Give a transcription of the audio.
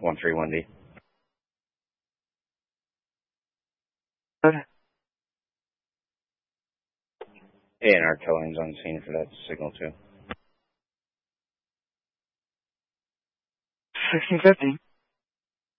131D. Okay. A&R towing's on scene for that signal, too. 1650.